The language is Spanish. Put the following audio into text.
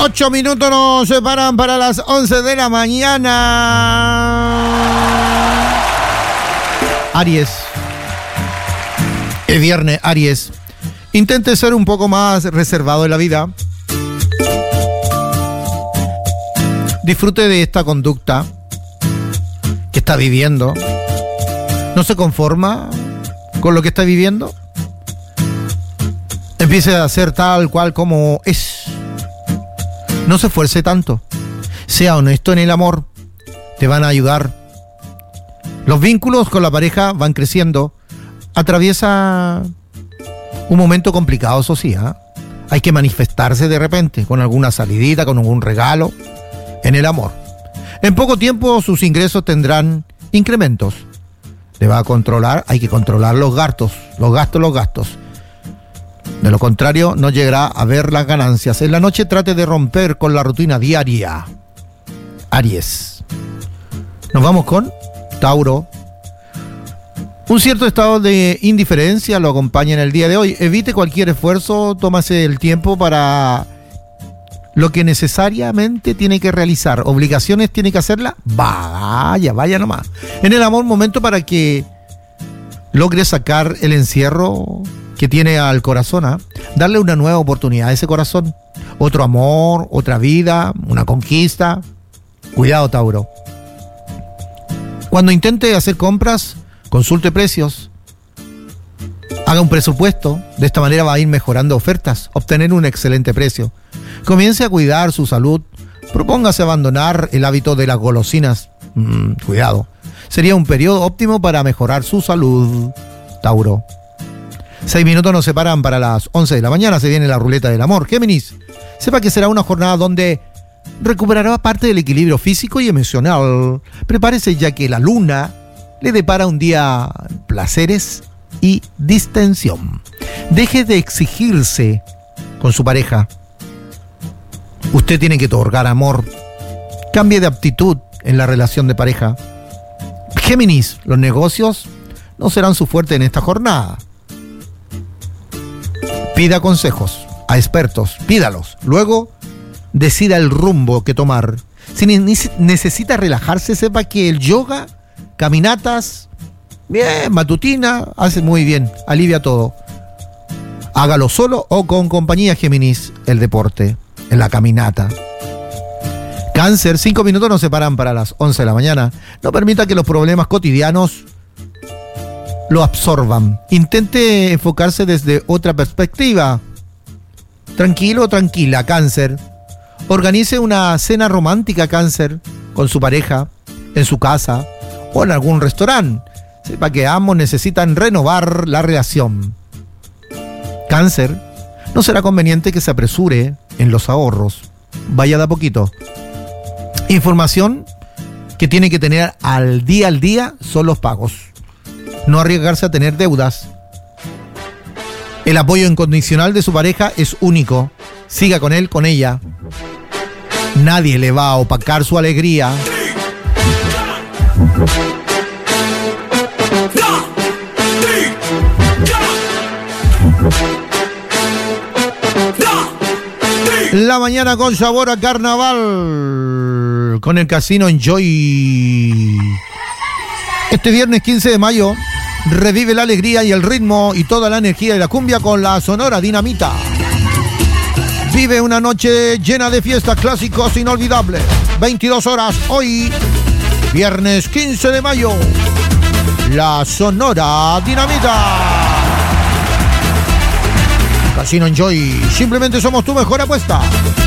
8 minutos nos separan para las 11 de la mañana. Aries. Es viernes, Aries. Intente ser un poco más reservado en la vida. Disfrute de esta conducta que está viviendo. ¿No se conforma con lo que está viviendo? Empiece a ser tal cual como es. No se esfuerce tanto. Sea honesto en el amor. Te van a ayudar. Los vínculos con la pareja van creciendo. Atraviesa un momento complicado, eso sí, ¿eh? Hay que manifestarse de repente con alguna salidita, con algún regalo en el amor. En poco tiempo sus ingresos tendrán incrementos. Le va a controlar, hay que controlar los gastos. De lo contrario, no llegará a ver las ganancias. En la noche trate de romper con la rutina diaria. Aries. Nos vamos con Tauro. Un cierto estado de indiferencia lo acompaña en el día de hoy. Evite cualquier esfuerzo, tómase el tiempo para lo que necesariamente tiene que realizar. Obligaciones tiene que hacerla. Vaya nomás. En el amor, momento para que logre sacar el encierro que tiene al corazón, ¿eh? Darle una nueva oportunidad a ese corazón. Otro amor, otra vida, una conquista. Cuidado, Tauro. Cuando intente hacer compras, consulte precios. Haga un presupuesto. De esta manera va a ir mejorando ofertas, obtener un excelente precio. Comience a cuidar su salud. Propóngase abandonar el hábito de las golosinas. Cuidado. Sería un periodo óptimo para mejorar su salud, Tauro. 6 minutos nos separan para las 11 de la mañana. Se viene la ruleta del amor. Géminis, sepa que será una jornada donde recuperará parte del equilibrio físico y emocional. Prepárese, ya que la luna le depara un día placeres y distensión. Deje de exigirse con su pareja. Usted tiene que otorgar amor. Cambie de actitud en la relación de pareja. Géminis, los negocios no serán su fuerte en esta jornada. Pida consejos a expertos, pídalos. Luego, decida el rumbo que tomar. Si necesita relajarse, sepa que el yoga, caminatas, bien, matutina, hace muy bien, alivia todo. Hágalo solo o con compañía, Géminis, el deporte, en la caminata. Cáncer, 5 minutos nos separan para las 11 de la mañana. No permita que los problemas cotidianos lo absorban. Intente enfocarse desde otra perspectiva. Tranquilo, tranquila, Cáncer. Organice una cena romántica, Cáncer, con su pareja, en su casa o en algún restaurante. Sepa que ambos necesitan renovar la relación. Cáncer, no será conveniente que se apresure en los ahorros. Vaya de a poquito. Información que tiene que tener al día son los pagos. No arriesgarse a tener deudas. El apoyo incondicional de su pareja es único. Siga con él, con ella. Nadie le va a opacar su alegría. La mañana con sabor a carnaval, con el Casino Enjoy. Este viernes 15 de mayo, revive la alegría y el ritmo y toda la energía de la cumbia con la Sonora Dinamita. Vive una noche llena de fiestas, clásicos inolvidables. 22 horas hoy, viernes 15 de mayo. La Sonora Dinamita. Casino Enjoy, simplemente somos tu mejor apuesta.